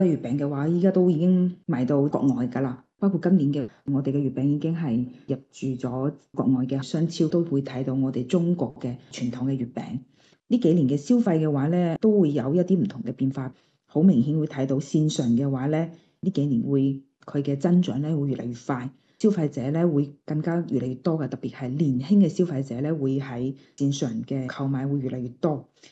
月餅嘅話，依家都已經賣到國外㗎啦。包括今年嘅我哋嘅月餅已經係入駐咗國外嘅商超，都會睇到我哋中國嘅傳統嘅月餅。呢幾年嘅消費嘅話咧，都會有一啲唔同嘅變化。好明顯會睇到線上嘅話咧，呢幾年會佢嘅增長咧會越嚟越快，消費者咧會更加越嚟越多嘅，特別係年輕嘅消費者咧會喺線上嘅購買會越嚟越多。